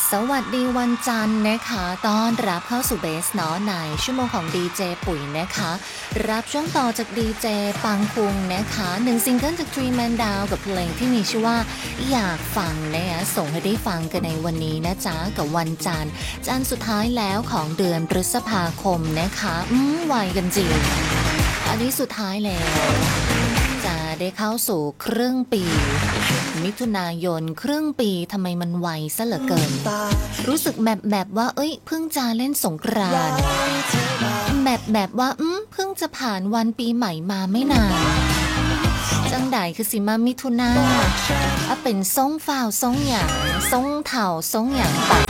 สวัสดีวันจันทร์นะคะต้อนรับเข้าสู่เบสเนาะในชั่วโมงของดีเจปุ๋ยนะคะรับช่วงต่อจากดีเจปังคุงนะคะ1ซิงเกิลจาก Three Man Down กับเพลงที่มีชื่อว่าอยากฟังนะคะส่งให้ได้ฟังกันในวันนี้นะจ๊ะกับวันจันทร์สุดท้ายแล้วของเดือนพฤษภาคมนะคะไวกันจริงอันนี้สุดท้ายแล้วจะได้เข้าสู่ครึ่งปีมิถุนายนครึ่งปีทำไมมันไวซะเหลือเกินรู้สึกแบบว่าเพิ่งจะเล่นสงกรานต์แบบว่าเพิ่งจะผ่านวันปีใหม่มาไม่นานจังใดคือสิมามิถุนาเป็นซ่งฝ่าวซ่งหยางซ่งเถ่าซ่งหยางปัด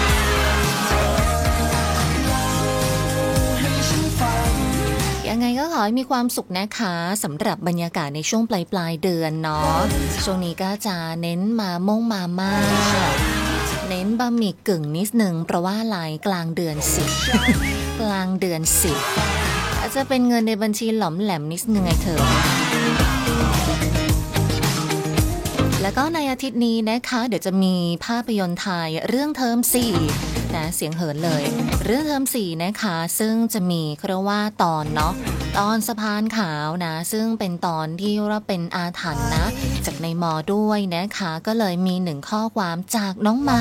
ยังไงก็ขอให้มีความสุขนะคะสำหรับบรรยากาศในช่วงปลายเดือนเนาะช่วงนี้ก็จะเน้นมาม่าเน้นบะหมี่กึ่งนิดนึงเพราะว่าลายกลางเดือน10 กลางเดือน10อาจจะเป็นเงินในบัญชีหลอมแหลมนิดนึงไงเธอแล้วก็ในอาทิตย์นี้นะคะเดี๋ยวจะมีภาพยนตร์ไทยเรื่องเทอม4นะเสียงเหินเลยเรื่องเทอม4นะคะซึ่งจะมีเรียกว่าตอนเนาะตอนสะพานขาวนะซึ่งเป็นตอนที่ว่าเป็นอาถรรพ์นะจากในมอด้วยนะคะก็เลยมี1ข้อความจากน้องมา